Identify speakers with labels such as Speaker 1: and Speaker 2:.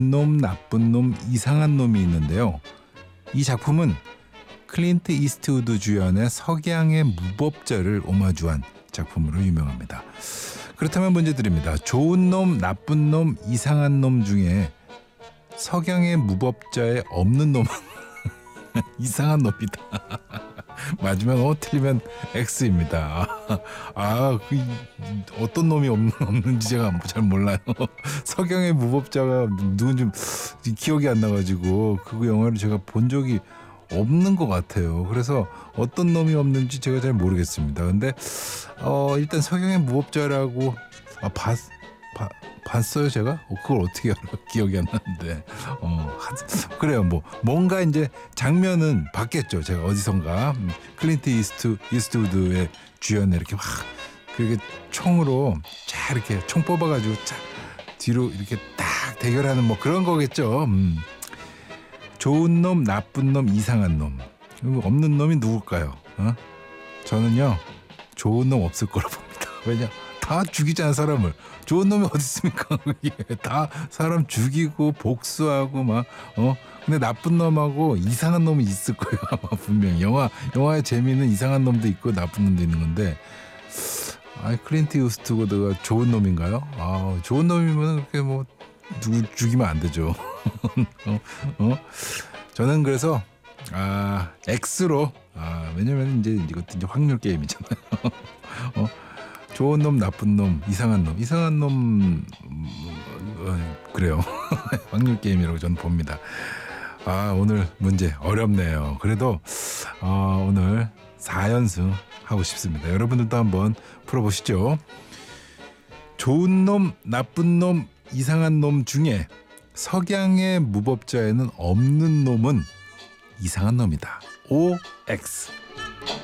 Speaker 1: 놈, 나쁜 놈, 이상한 놈이 있는데요. 이 작품은 클린트 이스트우드 주연의 석양의 무법자를 오마주한 작품으로 유명합니다. 그렇다면 문제 드립니다. 좋은 놈, 나쁜 놈, 이상한 놈 중에 석양의 무법자에 없는 놈은 이상한 놈이다. 맞으면 틀리면 X입니다. 어떤 놈이 없는지 제가 잘 몰라요. 석양의 무법자가 누군지 기억이 안 나가지고 그 영화를 제가 본 적이 없는 것 같아요. 그래서 어떤 놈이 없는지 제가 잘 모르겠습니다. 근데 일단 석양의 무법자라고 봤어요 제가? 그걸 어떻게 알아? 기억이 안 나는데 그래요. 뭔가 이제 장면은 봤겠죠. 제가 어디선가 클린트 이스트우드의 주연에 이렇게 막 그렇게 총으로 쫙 이렇게 총 뽑아가지고 쫙 뒤로 이렇게 딱 대결하는 그런 거겠죠. 좋은 놈, 나쁜 놈, 이상한 놈. 없는 놈이 누굴까요? 저는요 좋은 놈 없을 거라 봅니다. 왜냐? 다 죽이잖아 사람을. 좋은 놈이 어디 있습니까? 다 사람 죽이고 복수하고 근데 나쁜 놈하고 이상한 놈이 있을 거예요. 아마 분명히 영화의 재미는 이상한 놈도 있고 나쁜 놈도 있는 건데 클린트 이스트우드가 좋은 놈인가요? 좋은 놈이면 그렇게 누구 죽이면 안 되죠. 저는 그래서 X로 왜냐면 이것도 이제 확률 게임이잖아요. 좋은 놈, 나쁜 놈, 이상한 놈 그래요. 확률 게임이라고 저는 봅니다. 오늘 문제 어렵네요. 그래도 오늘 4연승 하고 싶습니다. 여러분들도 한번 풀어보시죠. 좋은 놈, 나쁜 놈, 이상한 놈 중에 석양의 무법자에는 없는 놈은 이상한 놈이다. OX